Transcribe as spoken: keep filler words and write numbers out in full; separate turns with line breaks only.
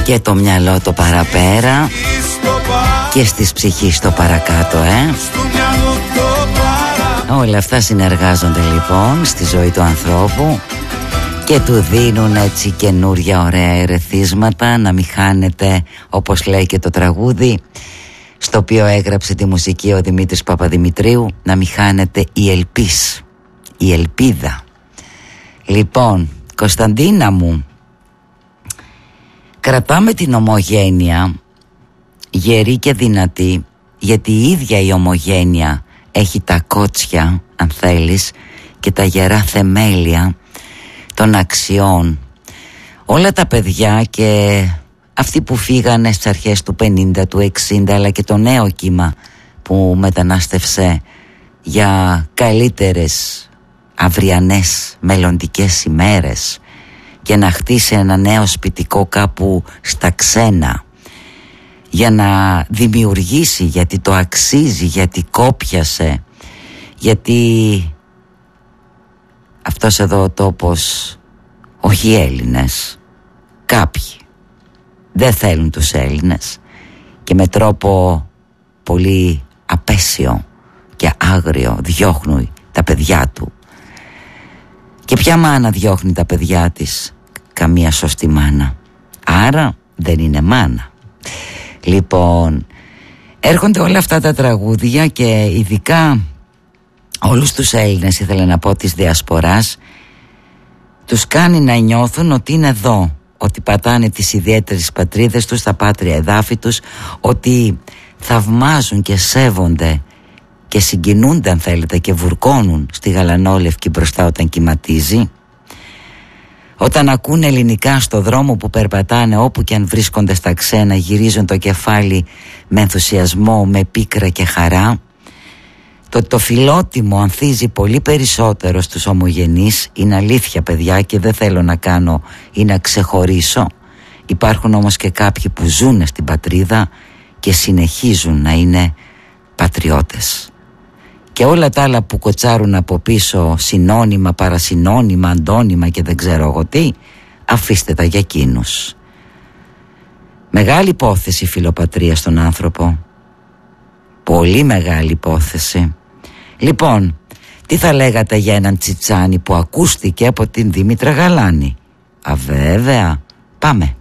Και το μυαλό το παραπέρα και στις ψυχής το παρακάτω, ε. Όλα αυτά συνεργάζονται λοιπόν στη ζωή του ανθρώπου και του δίνουν έτσι καινούρια ωραία ερεθίσματα, να μην χάνεται, όπως λέει και το τραγούδι στο οποίο έγραψε τη μουσική ο Δημήτρης Παπαδημητρίου, να μην χάνεται η ελπίς, η ελπίδα. Λοιπόν, Κωνσταντίνα μου, κρατάμε την ομογένεια γερή και δυνατή, γιατί η ίδια η ομογένεια έχει τα κότσια, αν θέλεις, και τα γερά θεμέλια των αξιών. Όλα τα παιδιά και αυτοί που φύγανε στις αρχές του πενήντα, του εξήντα, αλλά και το νέο κύμα που μετανάστευσε για καλύτερες αυριανές μελλοντικές ημέρες και να χτίσει ένα νέο σπιτικό κάπου στα ξένα, για να δημιουργήσει, γιατί το αξίζει, γιατί κόπιασε, γιατί αυτός εδώ ο τόπος, όχι οι Έλληνες, κάποιοι δεν θέλουν τους Έλληνες και με τρόπο πολύ απέσιο και άγριο διώχνουν τα παιδιά του. Και ποια μάνα διώχνει τα παιδιά της? Καμία σωστή μάνα. Άρα δεν είναι μάνα. Λοιπόν, έρχονται όλα αυτά τα τραγούδια και ειδικά όλους τους Έλληνες, ήθελα να πω, της διασποράς, τους κάνει να νιώθουν ότι είναι εδώ, ότι πατάνε τις ιδιαίτερες πατρίδες τους, τα πάτρια εδάφη τους, ότι θαυμάζουν και σέβονται και συγκινούνται, αν θέλετε, και βουρκώνουν στη γαλανόλευκη μπροστά όταν κυματίζει. Όταν ακούν ελληνικά στο δρόμο που περπατάνε, όπου και αν βρίσκονται στα ξένα, γυρίζουν το κεφάλι με ενθουσιασμό, με πίκρα και χαρά. Το, το φιλότιμο ανθίζει πολύ περισσότερο στους ομογενείς. Είναι αλήθεια, παιδιά, και δεν θέλω να κάνω ή να ξεχωρίσω. Υπάρχουν όμως και κάποιοι που ζουν στην πατρίδα και συνεχίζουν να είναι πατριώτες. Και όλα τα άλλα που κοτσάρουν από πίσω, συνώνυμα, παρασυνώνυμα, αντώνυμα και δεν ξέρω εγώ τι, αφήστε τα για εκείνους. Μεγάλη υπόθεση η φιλοπατρία στον άνθρωπο. Πολύ μεγάλη υπόθεση. Λοιπόν, τι θα λέγατε για έναν Τσιτσάνι που ακούστηκε από την Δήμητρα Γαλάνη? Αβέβαια. Πάμε.